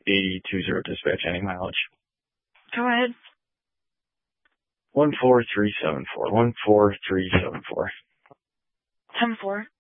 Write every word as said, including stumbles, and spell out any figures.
eighty two zero dispatch, any mileage? Go ahead. One four three seven four. One four three seven four. Ten four.